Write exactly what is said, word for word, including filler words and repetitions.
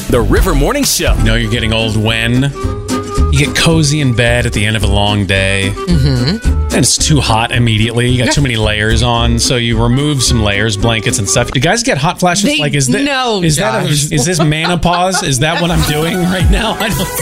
The River Morning Show. You know you're getting old when you get cozy in bed at the end of a long day. Mm-hmm. And it's too hot immediately. You got too many layers on, so you remove some layers, blankets and stuff. Do guys get hot flashes? They, like, is that, no, is that a, is this menopause? Is that what I'm doing right now? I don't